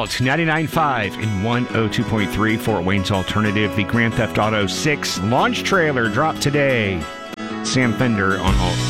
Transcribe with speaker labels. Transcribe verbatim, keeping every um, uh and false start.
Speaker 1: out ninety-nine point five and one oh two point three Fort Wayne's Alternative. The Grand Theft Auto six launch trailer dropped today. Sam Fender on all